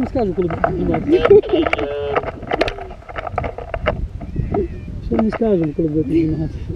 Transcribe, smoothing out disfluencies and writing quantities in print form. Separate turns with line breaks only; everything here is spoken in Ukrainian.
вам скажу, коли буду знімати. Що ми скажемо, коли будете знімати.